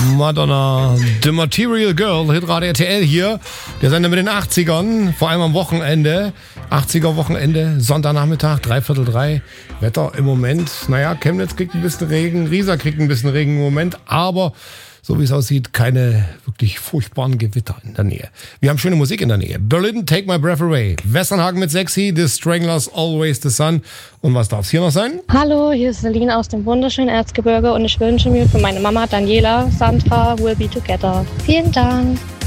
Madonna, The Material Girl, Hitradio RTL hier. Der Sender mit den 80ern, vor allem am Wochenende. 80er-Wochenende, Sonntagnachmittag, 3:45. Wetter im Moment, Chemnitz kriegt ein bisschen Regen, Riesa kriegt ein bisschen Regen im Moment, aber so wie es aussieht, keine wirklich furchtbaren Gewitter in der Nähe. Wir haben schöne Musik in der Nähe. Berlin, Take My Breath Away. Westernhagen mit Sexy, The Stranglers, Always the Sun. Und was darf es hier noch sein? Hallo, hier ist Celine aus dem wunderschönen Erzgebirge und ich wünsche mir für meine Mama Daniela, Sandra, We'll Be Together. Vielen Dank.